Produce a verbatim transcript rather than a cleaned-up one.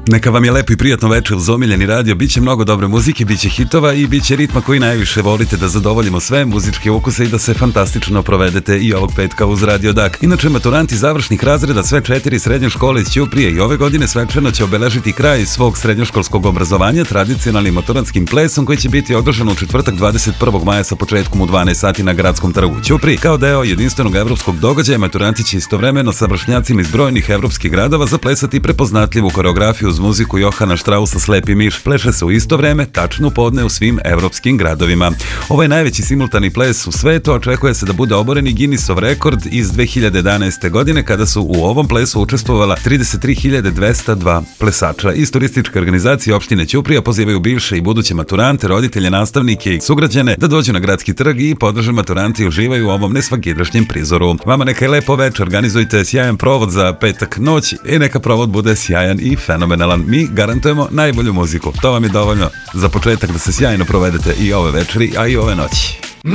Neka vam je lepo i prijatno večer uz omiljeni radio, bit će mnogo dobre muzike, bit će hitova i bit će ritma koji najviše volite, da zadovoljimo sve muzičke ukuse i da se fantastično provedete i ovog petka uz Radio Dak. Inače, maturanti završnih razreda sve četiri srednje škole iz Ćuprije i ove godine svečano će obeležiti kraj svog srednjoškolskog obrazovanja tradicionalnim maturantskim plesom koji će biti održan u četvrtak dvadeset prvog maja sa početkom u dvanaest sati na Gradskom trgu u Ćupriji. Kao deo jedinstvenog evropskog događaja, maturanti će istovremeno sa vršnjacima iz brojnih evropskih gradova zaplesati prepoznatljivu koreografiju uz muziku Johana Strausa Slepi miš. Pleše se u isto vreme, tačno u podne u svim evropskim gradovima. Ovo je najveći simultani ples u svetu, očekuje se da bude oboreni Guinnessov rekord iz dve hiljade jedanaeste. godine kada su u ovom plesu učestvovala trideset tri hiljade dvesta dva plesača. Iz turističke organizacije opštine Ćuprija pozivaju bivše i buduće maturante, roditelje, nastavnike i sugrađane da dođu na Gradski trg i podrže maturanti i uživaju u ovom nesvakidašnjem prizoru. Vama neka je lepo večer, organizujte sjajan provod za petak noć i neka provod bude sjajan i fenomenalan. Mi garantujemo najbolju muziku. To vam je dovoljno za početak da se sjajno provedete i ove večeri, a i ove noći.